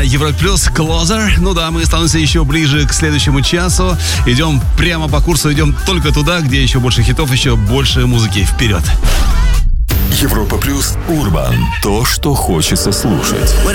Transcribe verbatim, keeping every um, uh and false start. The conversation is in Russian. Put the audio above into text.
на Европе Плюс Closer. Ну да, мы становимся еще ближе к следующему часу. Идем прямо по курсу, идем только туда, где еще больше хитов, еще больше музыки. Вперед! Европа Плюс Урбан. То, что хочется слушать.